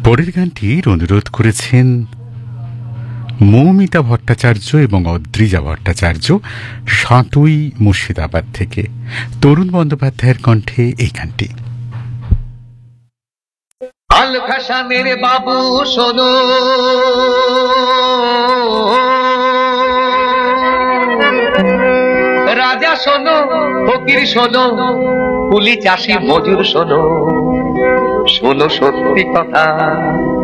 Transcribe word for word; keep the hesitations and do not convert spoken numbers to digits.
পরের গানটির অনুরোধ করেছেন মৌমিতা ভট্টাচার্য এবং অদ্রিজা ভট্টাচার্য, সাঁতুই মুর্শিদাবাদ থেকে। তরুণ বন্দ্যোপাধ্যায়ের কণ্ঠে এই গানটি। আল ফ্যাশনের বাবু শোনো, রাজা শোনো, ফকির শোনো, কুলি চাষি মজুর শোনো, শোনো সত্যি কথা,